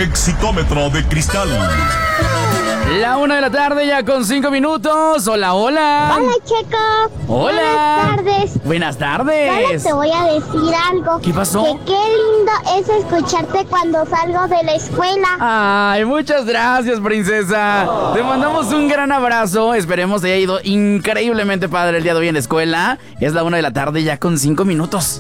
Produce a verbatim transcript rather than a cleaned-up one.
Exitómetro de cristal. La una de la tarde ya con cinco minutos. Hola, hola. Hola, Checo. Hola. Buenas tardes. Buenas Solo tardes. te voy a decir algo. ¿Qué pasó? Que qué lindo es escucharte cuando salgo de la escuela. Ay, muchas gracias, princesa. Te mandamos un gran abrazo. Esperemos te haya ido increíblemente padre el día de hoy en la escuela. Es la una de la tarde ya con cinco minutos.